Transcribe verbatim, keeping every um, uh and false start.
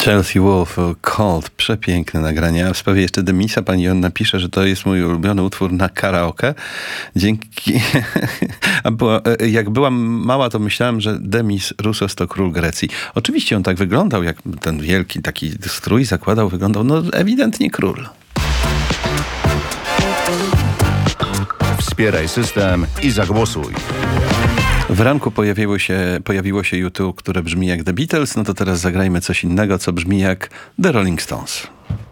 Chelsea Wolf, Cold, przepiękne nagranie. A w sprawie jeszcze Demisa pani Joanna pisze, że to jest mój ulubiony utwór na karaoke. Dzięki... A była, jak byłam mała, to myślałem, że Demis Roussos to król Grecji. Oczywiście on tak wyglądał, jak ten wielki taki strój zakładał, wyglądał, no ewidentnie król. Wspieraj system i zagłosuj. W ranku pojawiło się, pojawiło się YouTube, które brzmi jak The Beatles, no to teraz zagrajmy coś innego, co brzmi jak The Rolling Stones.